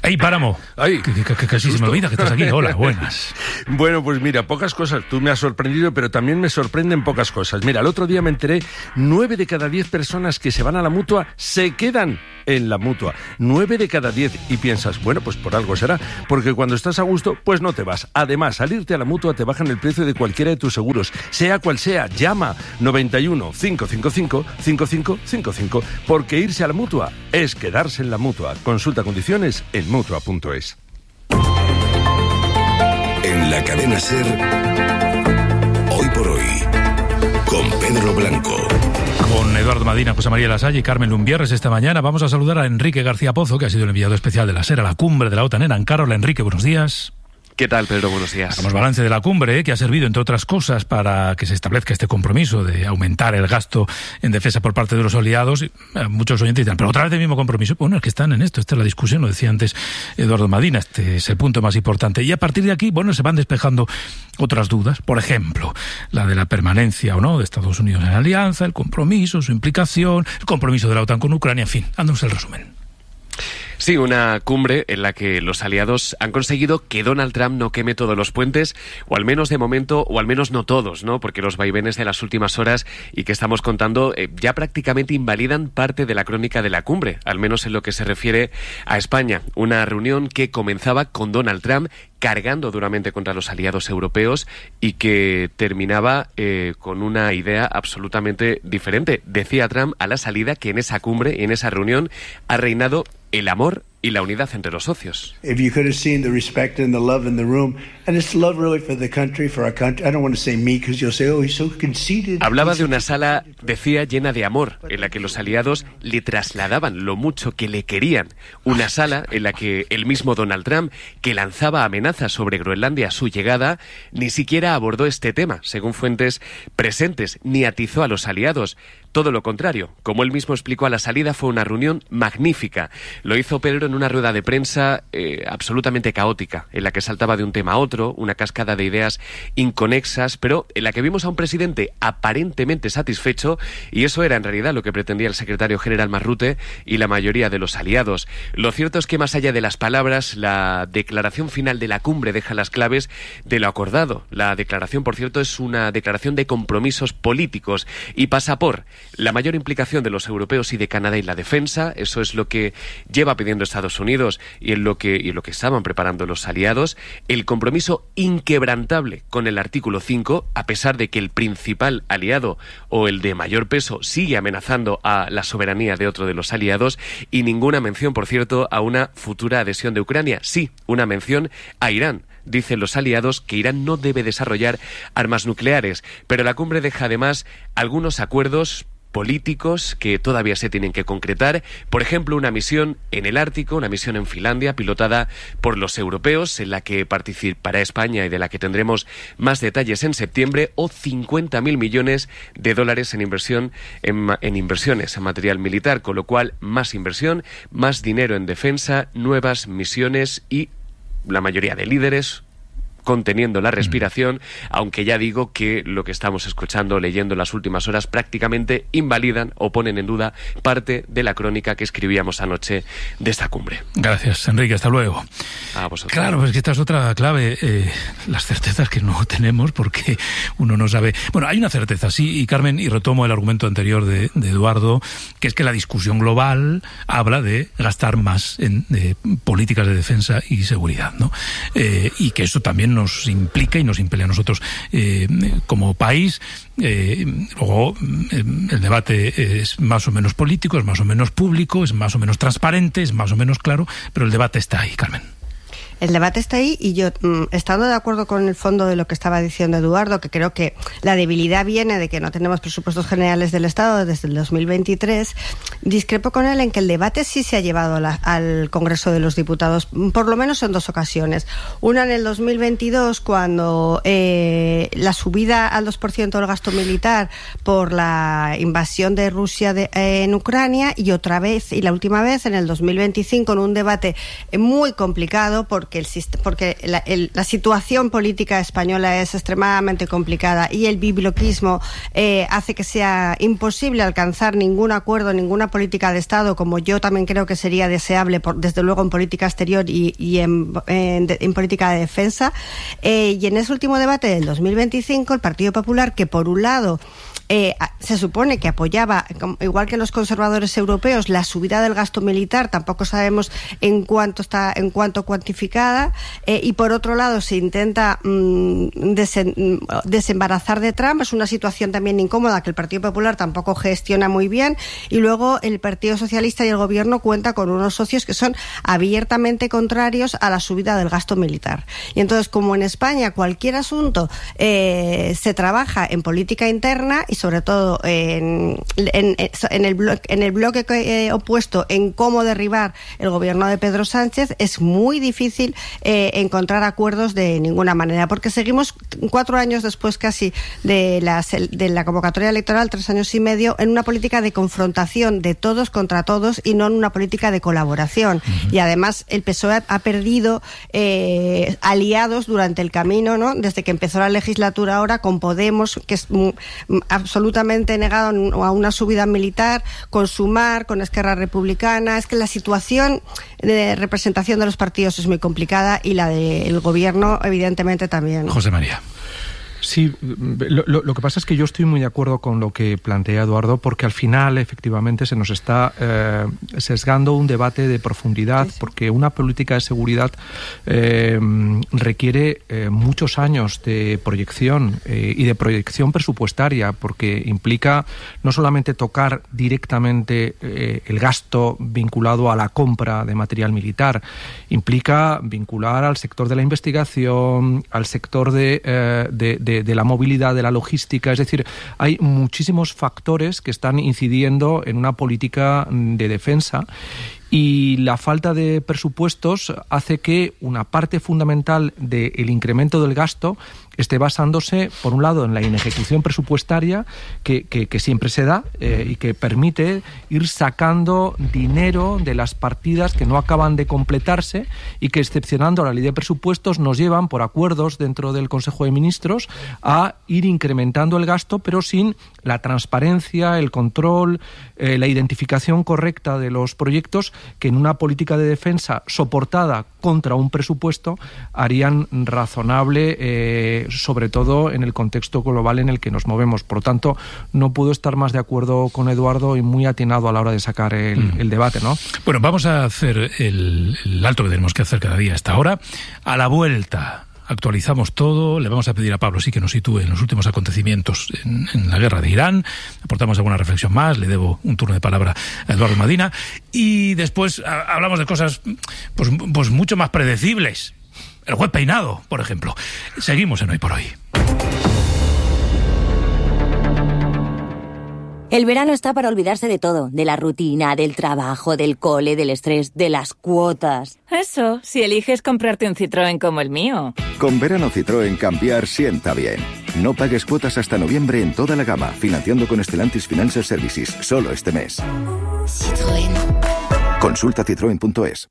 ¡Ey, Páramo! ¡Ay! Que casi se me olvida que estás aquí. Hola, buenas. Bueno, pues mira, pocas cosas. Tú me has sorprendido, pero también me sorprenden pocas cosas. Mira, el otro día me enteré, 9 de cada 10 personas que se van a la Mutua se quedan en la Mutua. 9 de cada 10. Y piensas, bueno, pues por algo será. Porque cuando estás a gusto, pues no te vas. Además, al irte a la Mutua te bajan el precio de cualquiera de tus seguros. Sea cual sea, llama 91 555 5555. Porque irse a la Mutua es quedarse en la Mutua. Consulta condiciones en mutua.es. En la cadena SER, Hoy por Hoy, con Pedro Blanco. Con Eduardo Madina, José María Lasalle y Carmen Lumbierres esta mañana vamos a saludar a Enrique García Pozo, que ha sido el enviado especial de la SER a la cumbre de la OTAN en Ankara. Hola, Enrique, buenos días. ¿Qué tal, Pedro? Buenos días. Hagamos balance de la cumbre, que ha servido, entre otras cosas, para que se establezca este compromiso de aumentar el gasto en defensa por parte de los aliados. Muchos oyentes dirán, pero otra vez el mismo compromiso. Bueno, es que están en esto, esta es la discusión, lo decía antes Eduardo Madina, este es el punto más importante. Y a partir de aquí, bueno, se van despejando otras dudas. Por ejemplo, la de la permanencia o no de Estados Unidos en la alianza, el compromiso, su implicación, el compromiso de la OTAN con Ucrania, en fin, haznos el resumen. Sí, una cumbre en la que los aliados han conseguido que Donald Trump no queme todos los puentes, o al menos de momento, o al menos no todos, ¿no? Porque los vaivenes de las últimas horas y que estamos contando ya prácticamente invalidan parte de la crónica de la cumbre, al menos en lo que se refiere a España. Una reunión que comenzaba con Donald Trump cargando duramente contra los aliados europeos y que terminaba con una idea absolutamente diferente. Decía Trump a la salida que en esa cumbre, en esa reunión, ha reinado el amor y la unidad entre los socios. If you could have seen the respect and the love in the room, and it's love really for the country, for our country. I don't want to say me because you'll say, oh, he's so conceited. Hablaba de una sala, decía, llena de amor, en la que los aliados le trasladaban lo mucho que le querían. Una sala en la que el mismo Donald Trump, que lanzaba amenazas sobre Groenlandia a su llegada, ni siquiera abordó este tema, según fuentes presentes, ni atizó a los aliados. Todo lo contrario, como él mismo explicó a la salida, fue una reunión magnífica. Lo hizo Pedro en una rueda de prensa absolutamente caótica, en la que saltaba de un tema a otro, una cascada de ideas inconexas, pero en la que vimos a un presidente aparentemente satisfecho, y eso era en realidad lo que pretendía el secretario general Mark Rutte y la mayoría de los aliados. Lo cierto es que más allá de las palabras, la declaración final de la cumbre deja las claves de lo acordado. La declaración, por cierto, es una declaración de compromisos políticos y pasa por la mayor implicación de los europeos y de Canadá en la defensa. Eso es lo que lleva pidiendo Estados Unidos y en lo que estaban preparando los aliados. El compromiso inquebrantable con el artículo 5, a pesar de que el principal aliado o el de mayor peso sigue amenazando a la soberanía de otro de los aliados, y ninguna mención, por cierto, a una futura adhesión de Ucrania. Sí, una mención a Irán. Dicen los aliados que Irán no debe desarrollar armas nucleares, pero la cumbre deja además algunos acuerdos políticos que todavía se tienen que concretar. Por ejemplo, una misión en el Ártico, una misión en Finlandia, pilotada por los europeos, en la que participará España y de la que tendremos más detalles en septiembre, o 50.000 millones de dólares en inversión en inversiones en material militar, con lo cual más inversión, más dinero en defensa, nuevas misiones y la mayoría de líderes conteniendo la respiración, aunque ya digo que lo que estamos escuchando, leyendo en las últimas horas, prácticamente invalidan o ponen en duda parte de la crónica que escribíamos anoche de esta cumbre. Gracias, Enrique, hasta luego. A vosotros. Claro, pues que esta es otra clave, las certezas que no tenemos porque uno no sabe. Bueno, hay una certeza, sí, y Carmen, y retomo el argumento anterior de Eduardo, que es que la discusión global habla de gastar más en políticas de defensa y seguridad, ¿no? Y que eso también nos implica y nos impele a nosotros como país. Luego el debate es más o menos político, es más o menos público, es más o menos transparente, es más o menos claro, pero el debate está ahí, Carmen. El debate está ahí y yo, estando de acuerdo con el fondo de lo que estaba diciendo Eduardo, que creo que la debilidad viene de que no tenemos presupuestos generales del Estado desde el 2023, discrepo con él en que el debate sí se ha llevado al Congreso de los Diputados, por lo menos en dos ocasiones. Una en el 2022, cuando la subida al 2% del gasto militar por la invasión de Rusia en Ucrania, y otra vez, y la última vez, en el 2025, en un debate muy complicado, porque porque la situación política española es extremadamente complicada y el bibloquismo hace que sea imposible alcanzar ningún acuerdo, ninguna política de Estado, como yo también creo que sería deseable, desde luego en política exterior y en política de defensa. Y en ese último debate del 2025, el Partido Popular, que por un lado se supone que apoyaba, igual que los conservadores europeos, la subida del gasto militar, tampoco sabemos en cuánto cuantificada, y por otro lado se intenta desembarazar de Trump. Es una situación también incómoda que el Partido Popular tampoco gestiona muy bien, y luego el Partido Socialista y el Gobierno cuenta con unos socios que son abiertamente contrarios a la subida del gasto militar. Y entonces, como en España cualquier asunto se trabaja en política interna y sobre todo en el bloque opuesto en cómo derribar el gobierno de Pedro Sánchez, es muy difícil encontrar acuerdos de ninguna manera, porque seguimos 4 años después casi de la convocatoria electoral, 3 años y medio, en una política de confrontación de todos contra todos y no en una política de colaboración. Y además el PSOE ha perdido aliados durante el camino, ¿no? Desde que empezó la legislatura ahora, con Podemos, que es absolutamente negado a una subida militar, con Sumar, con Esquerra Republicana. Es que la situación de representación de los partidos es muy complicada y la del gobierno evidentemente también. José María. Sí, lo que pasa es que yo estoy muy de acuerdo con lo que plantea Eduardo, porque al final efectivamente se nos está sesgando un debate de profundidad, porque una política de seguridad requiere muchos años de proyección y de proyección presupuestaria, porque implica no solamente tocar directamente el gasto vinculado a la compra de material militar, implica vincular al sector de la investigación, al sector de la movilidad, de la logística. Es decir, hay muchísimos factores que están incidiendo en una política de defensa, y la falta de presupuestos hace que una parte fundamental del incremento del gasto esté basándose, por un lado, en la inejecución presupuestaria que siempre se da y que permite ir sacando dinero de las partidas que no acaban de completarse y que, excepcionando la ley de presupuestos, nos llevan, por acuerdos dentro del Consejo de Ministros, a ir incrementando el gasto, pero sin la transparencia, el control, la identificación correcta de los proyectos que en una política de defensa soportada contra un presupuesto harían razonable, sobre todo en el contexto global en el que nos movemos. Por lo tanto, no puedo estar más de acuerdo con Eduardo y muy atinado a la hora de sacar el debate, ¿no? Bueno, vamos a hacer el alto que tenemos que hacer cada día a esta hora. A la vuelta actualizamos todo, le vamos a pedir a Pablo sí que nos sitúe en los últimos acontecimientos en la guerra de Irán, aportamos alguna reflexión más, le debo un turno de palabra a Eduardo Madina, y después hablamos de cosas pues mucho más predecibles. El juez Peinado, por ejemplo. Seguimos en Hoy por Hoy. El verano está para olvidarse de todo, de la rutina, del trabajo, del cole, del estrés, de las cuotas. Eso, si eliges comprarte un Citroën como el mío. Con verano Citroën cambiar sienta bien. No pagues cuotas hasta noviembre en toda la gama, financiando con Stellantis Financial Services, solo este mes. Citroën. Consulta citroen.es.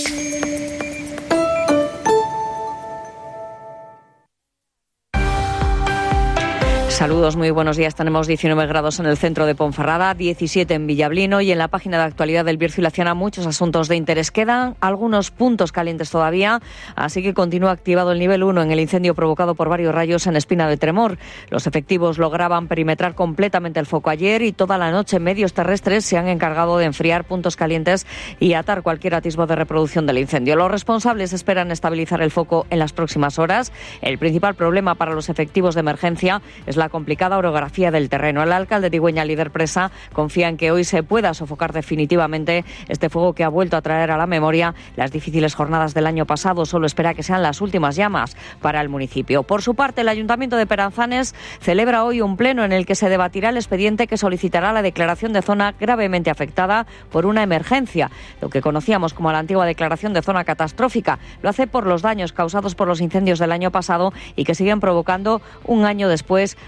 Saludos, muy buenos días. Tenemos 19 grados en el centro de Ponferrada, 17 en Villablino, y en la página de actualidad del Bierzo y la Ciana muchos asuntos de interés. Quedan algunos puntos calientes todavía, así que continúa activado el nivel 1 en el incendio provocado por varios rayos en Espina de Tremor. Los efectivos lograban perimetrar completamente el foco ayer y toda la noche medios terrestres se han encargado de enfriar puntos calientes y atar cualquier atisbo de reproducción del incendio. Los responsables esperan estabilizar el foco en las próximas horas. El principal problema para los efectivos de emergencia es la complicada orografía del terreno. El alcalde de Igüeña, líder presa, confía en que hoy se pueda sofocar definitivamente este fuego que ha vuelto a traer a la memoria las difíciles jornadas del año pasado. Solo espera que sean las últimas llamas para el municipio. Por su parte, el Ayuntamiento de Peranzanes celebra hoy un pleno en el que se debatirá el expediente que solicitará la declaración de zona gravemente afectada por una emergencia, lo que conocíamos como la antigua declaración de zona catastrófica. Lo hace por los daños causados por los incendios del año pasado y que siguen provocando un año después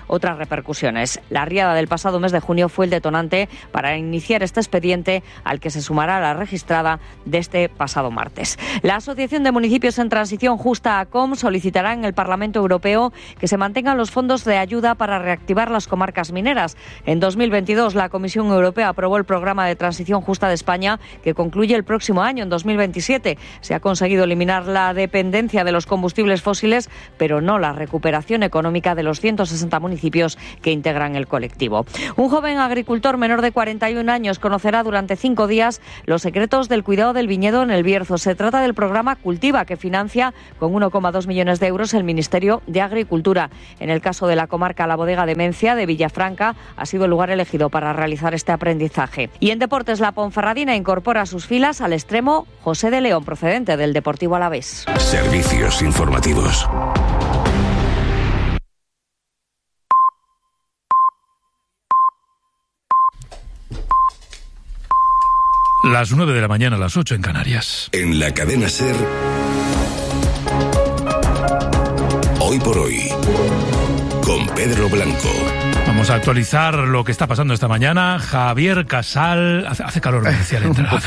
otras repercusiones. La riada del pasado mes de junio fue el detonante para iniciar este expediente, al que se sumará la registrada de este pasado martes. La Asociación de Municipios en Transición Justa, ACOM, solicitará en el Parlamento Europeo que se mantengan los fondos de ayuda para reactivar las comarcas mineras. En 2022, la Comisión Europea aprobó el Programa de Transición Justa de España, que concluye el próximo año, en 2027. Se ha conseguido eliminar la dependencia de los combustibles fósiles, pero no la recuperación económica de los 160 municipios que integran el colectivo. Un joven agricultor menor de 41 años conocerá durante 5 días los secretos del cuidado del viñedo en el Bierzo. Se trata del programa Cultiva, que financia con 1,2 millones de euros el Ministerio de Agricultura. En el caso de la comarca La Bodega de Mencia, de Villafranca, ha sido el lugar elegido para realizar este aprendizaje. Y en deportes, la Ponferradina incorpora a sus filas al extremo José de León, procedente del Deportivo Alavés. Servicios informativos. Las 9 de la mañana, las 8 en Canarias. En la cadena SER, Hoy por Hoy, con Pedro Blanco. Vamos a actualizar lo que está pasando esta mañana. Javier Casal. Hace calor, me decía la entrada.